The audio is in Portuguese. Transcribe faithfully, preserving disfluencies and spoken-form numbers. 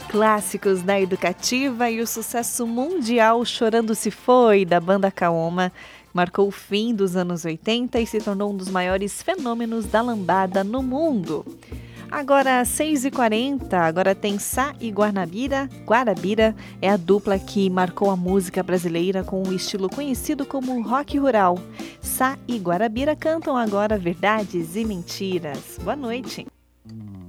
Clássicos da Educativa e o sucesso mundial Chorando Se Foi, da banda Kaoma, marcou o fim dos anos oitenta e se tornou um dos maiores fenômenos da lambada no mundo. Agora, às seis e quarenta, agora tem Sá e Guarnabira. Guarabira é a dupla que marcou a música brasileira com um estilo conhecido como rock rural. Sá e Guarabira cantam agora Verdades e Mentiras. Boa noite.